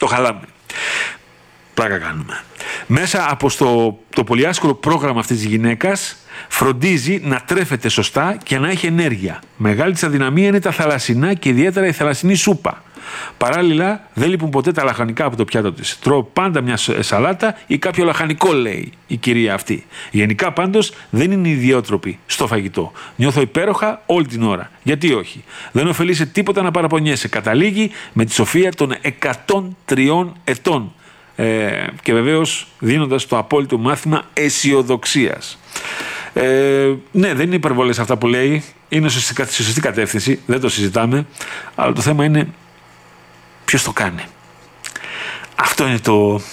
Το χαλάμε. Πλάκα κάνουμε. Μέσα από το πολύ άσχολο πρόγραμμα αυτής της γυναίκας φροντίζει να τρέφεται σωστά και να έχει ενέργεια. Μεγάλη της αδυναμία είναι τα θαλασσινά και ιδιαίτερα η θαλασσινή σούπα. Παράλληλα, δεν λείπουν ποτέ τα λαχανικά από το πιάτο της. Τρώω πάντα μια σαλάτα ή κάποιο λαχανικό, λέει η κυρία αυτή. Γενικά πάντως δεν είναι ιδιότροπη στο φαγητό. Νιώθω υπέροχα όλη την ώρα. Γιατί όχι. Δεν ωφελεί σε τίποτα να παραπονιέσαι. Καταλήγει με τη σοφία των 103 ετών. Και βεβαίως δίνοντας το απόλυτο μάθημα αισιοδοξίας. Ναι, δεν είναι υπερβολές αυτά που λέει. Είναι στη σωστή κατεύθυνση. Δεν το συζητάμε. Αλλά το θέμα είναι ποιος το κάνει. Αυτό είναι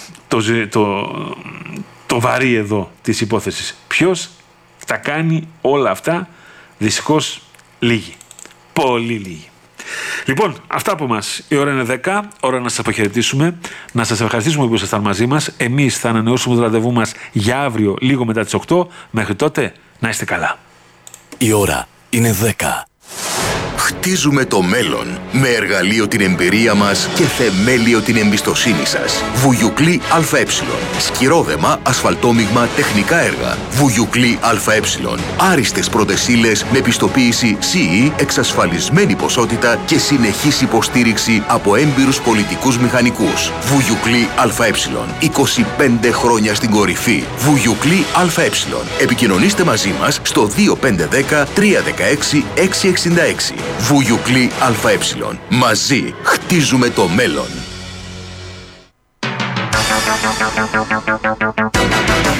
το βαρύ εδώ της υπόθεσης. Ποιος τα κάνει όλα αυτά? Δυστυχώς λίγοι. Πολύ λίγοι. Λοιπόν, αυτά από μας. Η ώρα είναι 10, ώρα να σας αποχαιρετήσουμε. Να σας ευχαριστήσουμε που ήσασταν μαζί μας. Εμείς θα ανανεώσουμε το ραντεβού μας για αύριο λίγο μετά τις 8. Μέχρι τότε, να είστε καλά. Η ώρα είναι 10. Χτίζουμε το μέλλον με εργαλείο την εμπειρία μας και θεμέλιο την εμπιστοσύνη σας. Βουγιουκλή ΑΕ. Σκυρόδεμα, ασφαλτόμιγμα, τεχνικά έργα. Βουγιουκλή ΑΕ. Άριστες πρώτες ύλες με πιστοποίηση CE, εξασφαλισμένη ποσότητα και συνεχής υποστήριξη από έμπειρους πολιτικούς μηχανικούς. Βουγιουκλή ΑΕ. 25 χρόνια στην κορυφή. Βουγιουκλή ΑΕ. Επικοινωνήστε μαζί μας στο 2510 316 666. Βουγιουκλή ΑΕ. Μαζί χτίζουμε το μέλλον.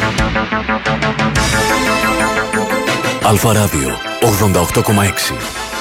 Αλφα Ράδιο 88,6.